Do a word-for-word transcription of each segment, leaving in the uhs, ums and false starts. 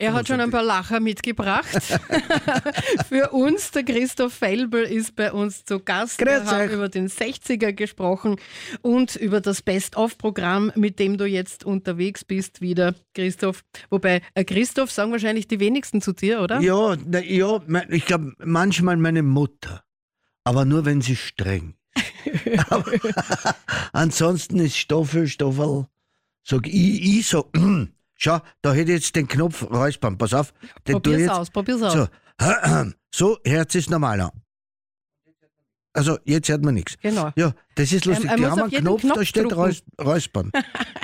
Er hat schon ein paar Lacher mitgebracht. Für uns, der Christoph Felbel ist bei uns zu Gast. Grüß Wir haben euch. über den sechziger gesprochen und über das Best-of-Programm, mit dem du jetzt unterwegs bist wieder, Christoph. Wobei, äh, Christoph sagen wahrscheinlich die wenigsten zu dir, oder? Ja, na, ja, me- ich glaube manchmal meine Mutter, aber nur wenn sie streng. Aber ansonsten ist Stoffel, Stoffel, sag ich, ich so, schau, da hätte ich jetzt den Knopf räuspern, pass auf. Den tue Probier's ich jetzt, aus, probier's aus. so, so, Herz ist normal an. Also, jetzt hört man nichts. Genau. Ja, das ist lustig. Ähm, er Die muss haben auf einen jeden Knopf, da Knopf steht drücken. Räus Räuspern.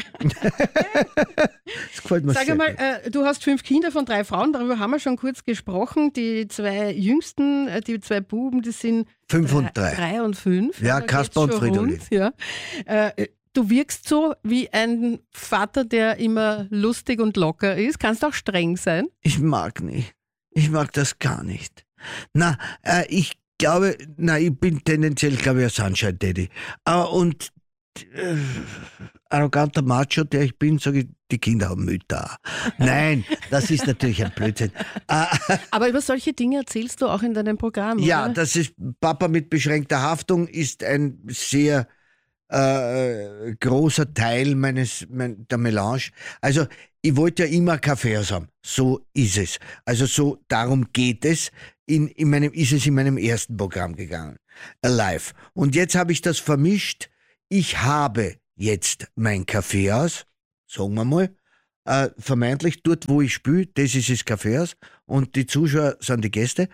Das gefällt mir Sag sehr einmal, gut. äh, du hast fünf Kinder von drei Frauen, darüber haben wir schon kurz gesprochen. Die zwei jüngsten, äh, die zwei Buben, die sind Fünf und drei. drei und fünf. Ja, Da geht's Kasper und schon Fridolin. rund, ja. Äh, du wirkst so wie ein Vater, der immer lustig und locker ist. Kannst auch streng sein. Ich mag nicht. Ich mag das gar nicht. Na, äh, ich glaube, na, ich bin tendenziell, glaube ich, ein Sunshine Daddy. Aber und äh, arroganter Macho, der ich bin, sage ich, die Kinder haben Mütter. Nein, das ist natürlich ein Blödsinn. Äh, Aber über solche Dinge erzählst du auch in deinem Programm, ja, oder? das ist Papa mit beschränkter Haftung ist ein sehr äh, großer Teil meines mein, der Melange. Also ich wollte ja immer Kaffeehaus haben. So ist es. Also so darum geht es. In, in meinem ist es in meinem ersten Programm gegangen, Alive. Und jetzt habe ich das vermischt. Ich habe jetzt mein Kaffeehaus, sagen wir mal, äh, vermeintlich dort, wo ich spiele, das ist das Kaffeehaus und die Zuschauer sind die Gäste.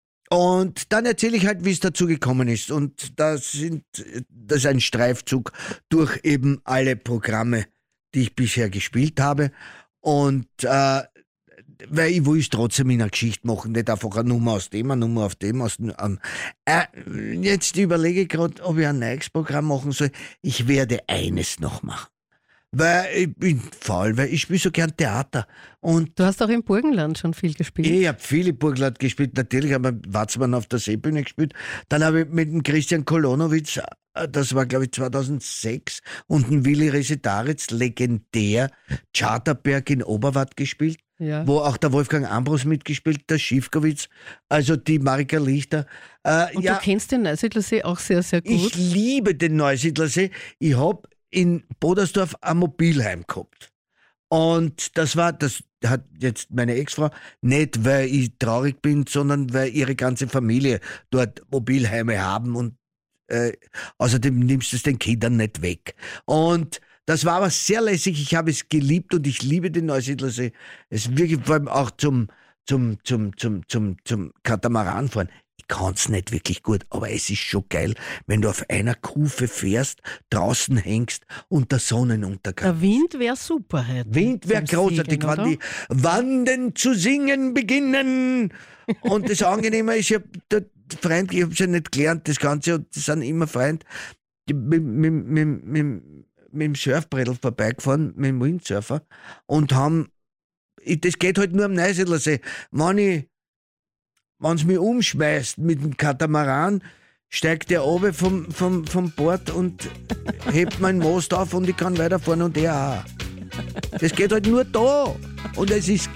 Und dann erzähle ich halt, wie es dazu gekommen ist. Und das, sind, das ist ein Streifzug durch eben alle Programme, die ich bisher gespielt habe. Und äh, weil ich will es trotzdem in einer Geschichte machen, nicht einfach eine Nummer aus dem, eine Nummer auf dem. Aus, um, äh, jetzt überlege ich gerade, ob ich ein neues Programm machen soll. Ich werde eines noch machen. Weil ich bin faul, weil ich spiele so gern Theater. Und Du hast auch im Burgenland schon viel gespielt. ich habe viele Burgland gespielt, natürlich haben wir Watzmann auf der Seebühne gespielt. Dann habe ich mit dem Christian Kolonowitz, äh, das war glaube ich zweitausendsechs, und dem Willi Resetaritz, legendär, Charterberg in Oberwart gespielt, Ja. wo auch der Wolfgang Ambros mitgespielt, der Schiefkowitz, also die Marika Lichter. Äh, Und ja, du kennst den Neusiedlersee auch sehr, sehr gut. ich liebe den Neusiedlersee. Ich habe in Bodersdorf ein Mobilheim gehabt. Und das war, das hat jetzt meine Ex-Frau, nicht weil ich traurig bin, sondern weil ihre ganze Familie dort Mobilheime haben und äh, außerdem nimmst du es den Kindern nicht weg. Und das war aber sehr lässig, ich habe es geliebt und ich liebe den Neusiedlersee. Es ist wirklich vor allem auch zum, zum, zum, zum, zum, zum Katamaranfahren. Ich kann es nicht wirklich gut, aber es ist schon geil, wenn du auf einer Kufe fährst, draußen hängst und der Sonnenuntergang. Der Wind wäre super heute. Wind wäre zum großartig, Segeln, wenn oder? die Wanden zu singen beginnen. Und das Angenehme ist, ich habe der Freund, ich habe es ja nicht gelernt, das Ganze, und die sind immer Freund, die mit, mit, mit, mit, mit dem Surfbrettel vorbeigefahren, mit dem Windsurfer, und haben, ich, das geht halt nur am Neusiedlersee. Wenn ich Wenn es mich umschmeißt mit dem Katamaran, steigt der oben vom, vom, vom Bord und hebt meinen Most auf und ich kann weiterfahren und er auch. Das geht halt nur da. Und es ist